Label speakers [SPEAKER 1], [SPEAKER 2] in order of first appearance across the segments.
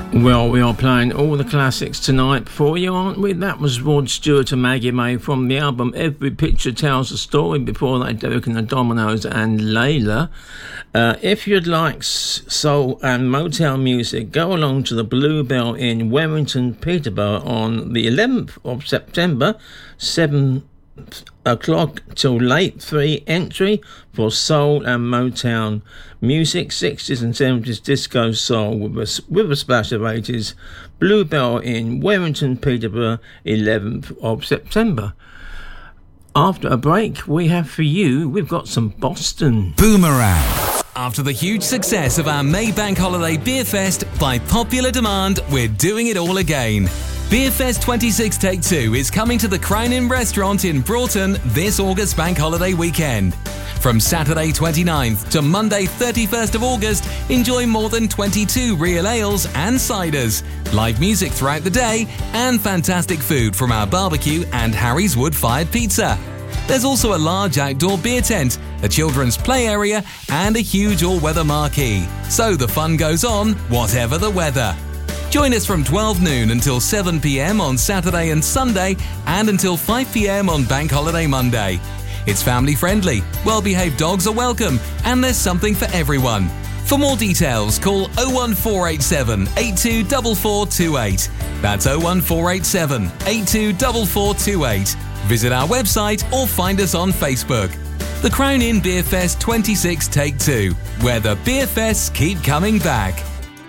[SPEAKER 1] Well, we are playing all the classics tonight for you, aren't we? That was Rod Stewart and Maggie May from the album Every Picture Tells a Story. Before that, Derek and the Dominoes and Layla. If you'd like soul and Motown music, go along to the Bluebell in Warrington, Peterborough on the 11th of September, 7 o'clock till late. Free entry for soul and Motown music, 60s and 70s disco soul with a splash of 80s. Bluebell in Warrington, Peterborough, 11th of September. After a break, we have for you, we've got some Boston
[SPEAKER 2] Boomerang. After the huge success of our May Bank Holiday Beer Fest, by popular demand, we're doing it all again. Beerfest 26 Take 2 is coming to the Crown Inn restaurant in Broughton this August Bank Holiday weekend. From Saturday 29th to Monday 31st of August, enjoy more than 22 real ales and ciders, live music throughout the day, and fantastic food from our barbecue and Harry's wood-fired pizza. There's also a large outdoor beer tent, a children's play area, and a huge all-weather marquee. So the fun goes on, whatever the weather. Join us from 12 noon until 7 p.m. on Saturday and Sunday, and until 5 p.m. on Bank Holiday Monday. It's family friendly, well-behaved dogs are welcome, and there's something for everyone. For more details, call 01487 824428. That's 01487 824428. Visit our website or find us on Facebook. The Crown Inn Beer Fest 26 Take 2, where the beer fests keep coming back.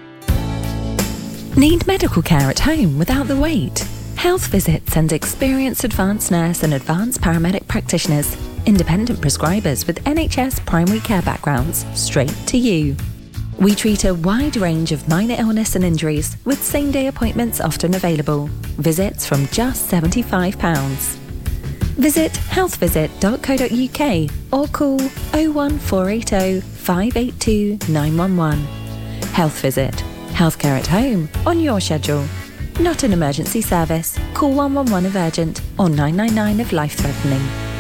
[SPEAKER 3] Need medical care at home without the wait? Health Visit sends experienced advanced nurse and advanced paramedic practitioners, independent prescribers with NHS primary care backgrounds, straight to you. We treat a wide range of minor illness and injuries with same-day appointments often available. Visits from just £75. Visit healthvisit.co.uk or call 01480 582 911. Health Visit. Healthcare at home, on your schedule. Not an emergency service. Call 111 if urgent or 999 if life-threatening.